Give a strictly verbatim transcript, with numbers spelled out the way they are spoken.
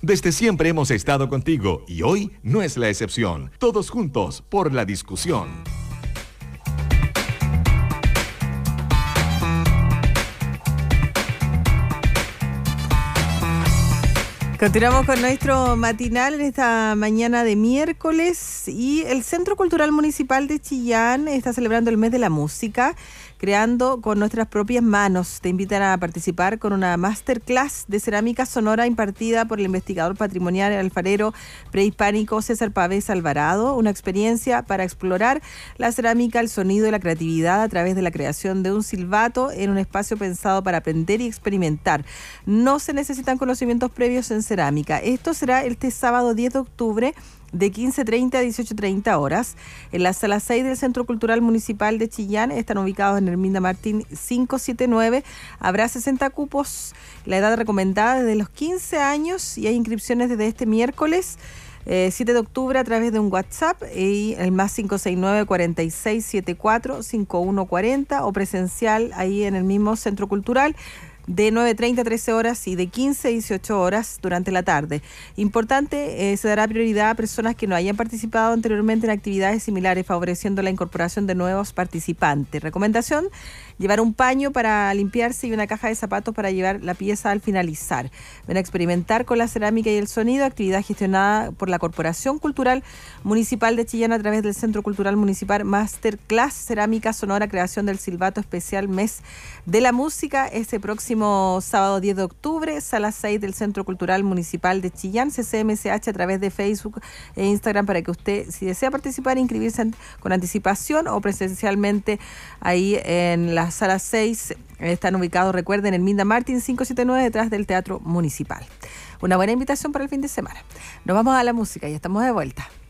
Desde siempre hemos estado contigo y hoy no es la excepción. Todos juntos por la discusión. Continuamos con nuestro matinal en esta mañana de miércoles y el Centro Cultural Municipal de Chillán está celebrando el mes de la música, creando con nuestras propias manos. Te invitan a participar con una masterclass de cerámica sonora impartida por el investigador patrimonial y alfarero prehispánico César Pavés Alvarado, una experiencia para explorar la cerámica, el sonido y la creatividad a través de la creación de un silbato en un espacio pensado para aprender y experimentar. No se necesitan conocimientos previos en cerámica. Esto será este sábado diez de octubre de quince treinta a dieciocho treinta horas en la sala seis del Centro Cultural Municipal de Chillán. Están ubicados en Herminda Martín quinientos setenta y nueve. Habrá sesenta cupos. La edad recomendada desde los quince años y hay inscripciones desde este miércoles eh, siete de octubre a través de un WhatsApp y el más cinco seis nueve, cuatro seis siete cuatro, cinco uno cuatro cero o presencial ahí en el mismo Centro Cultural, de nueve treinta a trece horas y de quince a dieciocho horas durante la tarde. Importante, eh, se dará prioridad a personas que no hayan participado anteriormente en actividades similares, favoreciendo la incorporación de nuevos participantes. Recomendación: llevar un paño para limpiarse y una caja de zapatos para llevar la pieza al finalizar. Ven a experimentar con la cerámica y el sonido, actividad gestionada por la Corporación Cultural Municipal de Chillán a través del Centro Cultural Municipal Masterclass Cerámica Sonora, creación del silbato especial Mes de la Música, este próximo sábado diez de octubre, sala seis del Centro Cultural Municipal de Chillán, C C M C H, a través de Facebook e Instagram, para que usted, si desea participar, inscribirse con anticipación o presencialmente ahí en la sala seis. Están ubicados, recuerden, en Herminda Martín quinientos setenta y nueve, detrás del Teatro Municipal. Una buena invitación para el fin de semana. Nos vamos a la música y estamos de vuelta.